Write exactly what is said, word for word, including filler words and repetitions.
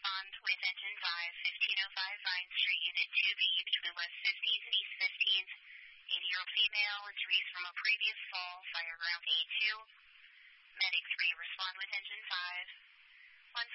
respond with engine five, fifteen oh five Vine Street, Unit two B, between West fifteenth and East fifteenth. eighty-year-old female, injuries from a previous fall, fire ground A two. Medic three, respond with engine five.